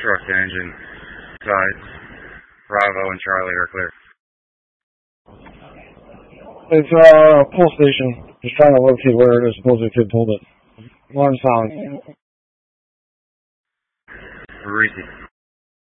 Truck to engine. Sides. Bravo and Charlie are clear. It's a pull station. Just trying to locate where it is. Suppose the kid pulled it. Alarm sound. Reese.